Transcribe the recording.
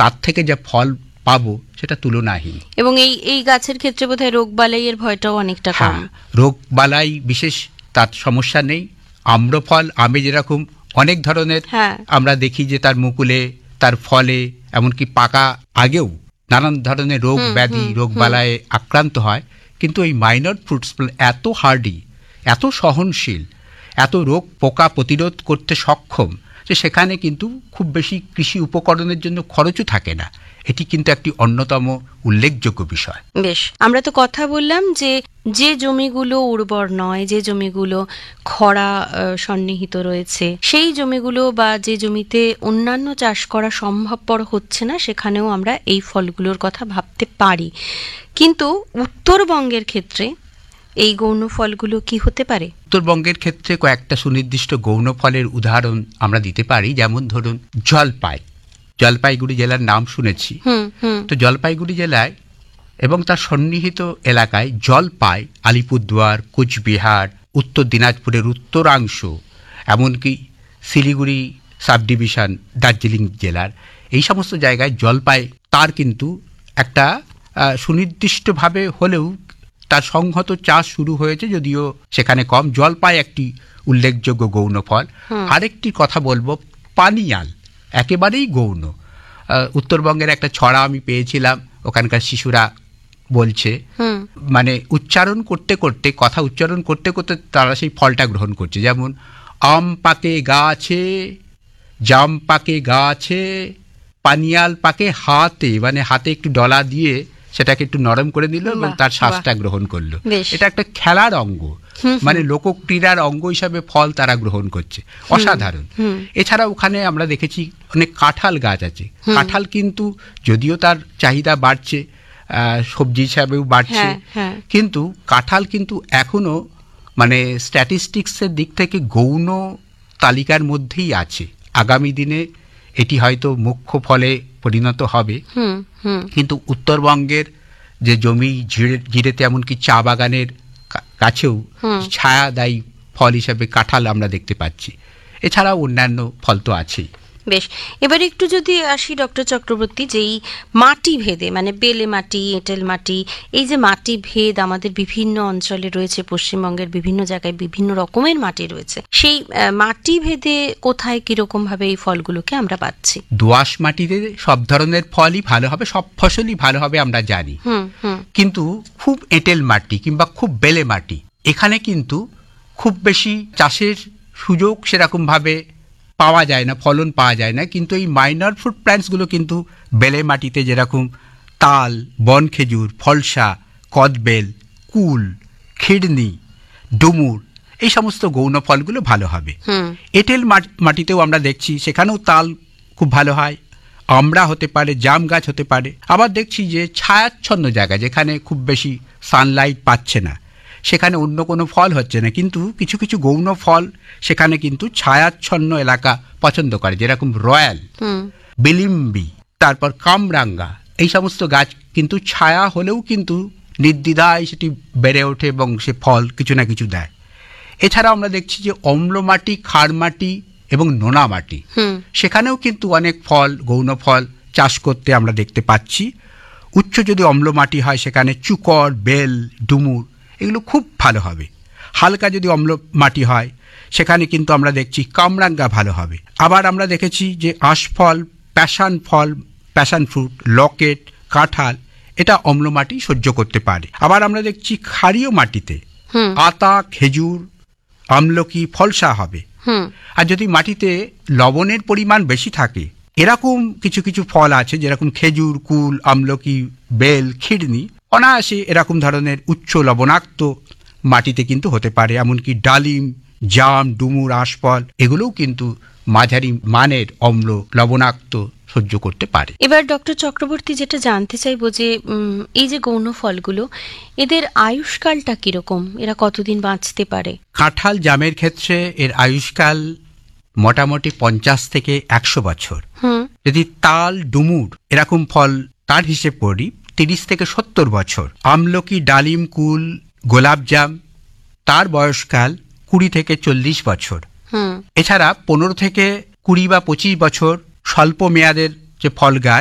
তার থেকে যা ফল পাবো সেটা তুলনাহীন। এবং এই গাছের ক্ষেত্রে বোধহয় রোগবালাইয়ের ভয়টাও অনেকটা কম। রোগবালাই বিশেষ তার সমস্যা নেই। আম্রফল, আমে যেরকম অনেক ধরনের আমরা দেখি যে তার মুকুলে, তার ফলে, এমনকি পাকা আগেও নানান ধরনের রোগ ব্যাধি, রোগবালায় আক্রান্ত হয়, কিন্তু এই মাইনর ফ্রুটস এত হার্ডি, এত সহনশীল, এত রোগ পোকা প্রতিরোধ করতে সক্ষম যে সেখানে কিন্তু খুব বেশি কৃষি উপকরণের জন্য খরচও থাকে না। এটি কিন্তু একটি অন্যতম উল্লেখযোগ্য বিষয়। বেশ, আমরা তো কথা বললাম যে জমিগুলো উর্বর নয়, যে জমিগুলো খরা সন্নিহিত রয়েছে, সেই জমিগুলো বা যে জমিতে অন্যান্য চাষ করা সম্ভবপর হচ্ছে না, সেখানেও আমরা এই ফলগুলোর কথা ভাবতে পারি। কিন্তু উত্তরবঙ্গের ক্ষেত্রে এই গৌণ ফলগুলো কি হতে পারে? উত্তরবঙ্গের ক্ষেত্রে কয়েকটা সুনির্দিষ্ট গৌণ ফলের উদাহরণ আমরা দিতে পারি। যেমন ধরুন জলপাই, জলপাইগুড়ি জেলার নাম শুনেছি। তো জলপাইগুড়ি জেলায় এবং তার সন্নিহিত এলাকায় জলপাই, আলিপুরদুয়ার, কোচবিহার, উত্তর দিনাজপুরের উত্তরাংশ, এমনকি শিলিগুড়ি সাব ডিভিশন, দার্জিলিং জেলার এই সমস্ত জায়গায় জলপাই তার কিন্তু একটা সুনির্দিষ্টভাবে হলেও তার সংহত চাষ শুরু হয়েছে, যদিও সেখানে কম। জলপাই একটি উল্লেখযোগ্য গৌণ ফল। আরেকটি কথা বলবো, পানিয়াল, একেবারেই গৌণ। উত্তরবঙ্গের একটা ছড়া আমি পেয়েছিলাম, ওখানকার শিশুরা বলছে, মানে উচ্চারণ করতে করতে, কথা উচ্চারণ করতে করতে তারা সেই ফলটা গ্রহণ করছে। যেমন আম পাকে গাছে, জাম পাকে গাছে, পানিয়াল পাকে হাতে, মানে হাতে একটু ডলা দিয়ে সেটাকে একটু নরম করে দিল এবং তার শ্বাসটা গ্রহণ করলো। এটা একটা খেলার অঙ্গ, মানে লোকক্রীড়ার অঙ্গ হিসাবে ফল তারা গ্রহণ করছে। অসাধারণ। এছাড়া ওখানে আমরা দেখেছি অনেক কাঁঠাল গাছ আছে। কাঁঠাল কিন্তু যদিও তার চাহিদা বাড়ছে, সবজি হিসাবেও বাড়ছে, কিন্তু কাঁঠাল কিন্তু এখনো মানে স্ট্যাটিস্টিক্সের দিক থেকে গৌণ তালিকার মধ্যেই আছে। আগামী দিনে এটি হয়তো মুখ্য ফলে পরিণত হবে। কিন্তু উত্তরবঙ্গের যে জমি জিরেতে, এমনকি চা বাগানের কাছেও ছায়াদায়ী ফল হিসেবে কাঁঠাল আমরা দেখতে পাচ্ছি। এছাড়াও অন্যান্য ফল তো আছেই। বেশ, এবার একটু যদি আসি ডক্টর চক্রবর্তী, যে এই মাটি ভেদে, মানে বেলে মাটি, এঁটেল মাটি, এই যে মাটি ভেদ আমাদের বিভিন্ন অঞ্চলে রয়েছে, পশ্চিমবঙ্গের বিভিন্ন জায়গায় বিভিন্ন রকমের মাটি রয়েছে, সেই মাটি ভেদে কোথায় কিরকম ভাবে এই ফলগুলোকে আমরা পাচ্ছি? দোআঁশ মাটিতে সব ধরনের ফলই ভালো হবে, সব ফসলই ভালো হবে আমরা জানি। কিন্তু খুব এঁটেল মাটি কিংবা খুব বেলে মাটি, এখানে কিন্তু খুব বেশি চাষের সুযোগ সেরকম ভাবে পাওয়া যায় না, ফলন পাওয়া যায় না। কিন্তু এই মাইনর ফ্রুট প্ল্যান্টসগুলো কিন্তু বেলে মাটিতে, যেরকম তাল, বন খেজুর, ফলসা, কদবেল, কুল, খিড়নি, ডুমুর, এই সমস্ত গৌণ ফলগুলো ভালো হবে। এঁটেল মাটিতেও আমরা দেখছি সেখানেও তাল খুব ভালো হয়, আমড়া হতে পারে, জাম গাছ হতে পারে। আবার দেখছি যে ছায়াচ্ছন্ন জায়গা, যেখানে খুব বেশি সানলাইট পাচ্ছে না, সেখানে অন্য কোনো ফল হচ্ছে না, কিন্তু কিছু কিছু গৌণ ফল সেখানে কিন্তু ছায়াচ্ছন্ন এলাকা পছন্দ করে, যেরকম রয়্যাল, বিলিম্বি, তারপর কামরাঙ্গা, এই সমস্ত গাছ কিন্তু ছায়া হলেও কিন্তু নির্দ্বিধায় সেটি বেড়ে ওঠে এবং সে ফল কিছু না কিছু দেয়। এছাড়া আমরা দেখছি যে অম্ল মাটি, ক্ষার মাটি এবং নোনা মাটি, সেখানেও কিন্তু অনেক ফল, গৌণ ফল চাষ করতে আমরা দেখতে পাচ্ছি। উচ্চ যদি অম্ল মাটি হয় সেখানে চুকর, বেল, ডুমুর, এগুলো খুব ভালো হবে। হালকা যদি অম্ল মাটি হয় সেখানে কিন্তু আমরা দেখছি কামরাঙ্গা ভালো হবে। আবার আমরা দেখেছি যে আঁশফল, প্যাশন ফ্রুট, লকেট, কাঁঠাল, এটা অম্ল মাটি সহ্য করতে পারে। আবার আমরা দেখছি ক্ষারীয় মাটিতে আতা, খেজুর, আমলকি, ফলসা হবে। আর যদি মাটিতে লবণের পরিমাণ বেশি থাকে, এরকম কিছু কিছু ফল আছে, যেরকম খেজুর, কুল, আমলকি, বেল, খিড়নি, অনায়াসে এরকম ধরনের উচ্চ লবণাক্ত মাটিতে কিন্তু হতে পারে। এমনকি ডালিম, জাম, ডুমুর, আঁশফল, এগুলোও কিন্তু মাঝারি মানের অম্ল লবণাক্ত সহ্য করতে পারে। এবার ডক্টর চক্রবর্তী, যেটা জানতে চাইবো যে এই যে গৌণ ফলগুলো, এদের আয়ুষ্কালটা কিরকম, এরা কতদিন বাঁচতে পারে? কাঁঠাল, জামের ক্ষেত্রে এর আয়ুষ্কাল মোটামুটি 50 থেকে 100 বছর। যদি তাল, ডুমুর এরকম ফল তার হিসেব করি, 30 থেকে 70 বছর। আমলকি, ডালিম, কুল, গোলাপজাম, তার বয়সকাল 20 থেকে 40 বছর। এছাড়া 15 থেকে 20 বা 25 বছর স্বল্প মেয়াদের যে ফল গাছ,